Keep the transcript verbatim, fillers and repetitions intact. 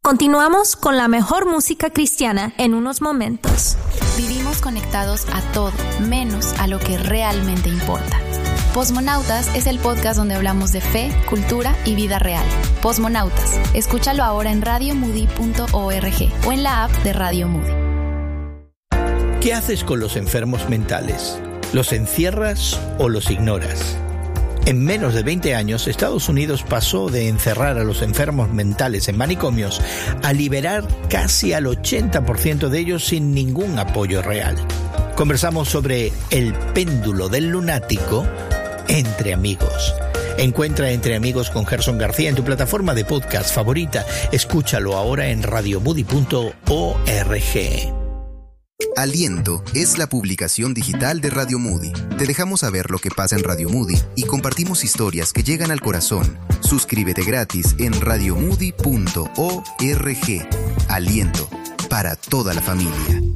Continuamos con la mejor música cristiana en unos momentos. Vivimos conectados a todo, menos a lo que realmente importa. Posmonautas es el podcast donde hablamos de fe, cultura y vida real. Posmonautas, escúchalo ahora en radio moody punto org o en la app de Radio Moody. ¿Qué haces con los enfermos mentales? ¿Los encierras o los ignoras? En menos de veinte años, Estados Unidos pasó de encerrar a los enfermos mentales en manicomios a liberar casi al ochenta por ciento de ellos sin ningún apoyo real. Conversamos sobre el péndulo del lunático entre amigos. Encuentra Entre Amigos con Gerson García en tu plataforma de podcast favorita. Escúchalo ahora en radio moody punto org. Aliento es la publicación digital de Radio Moody. Te dejamos saber lo que pasa en Radio Moody y compartimos historias que llegan al corazón. Suscríbete gratis en radio moody punto org. Aliento para toda la familia.